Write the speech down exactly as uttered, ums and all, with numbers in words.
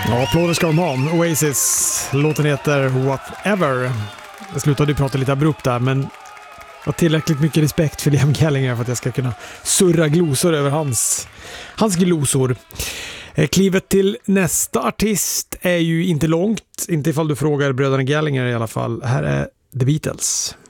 Ja, applåder ska de ha. Oasis, låten heter Whatever. Jag slutade prata lite abrupt där, men jag har tillräckligt mycket respekt för Liam Gallagher för att jag ska kunna surra glosor över hans, hans glosor. Klivet till nästa artist är ju inte långt, inte ifall du frågar bröderna Gallagher i alla fall. Här är The Beatles.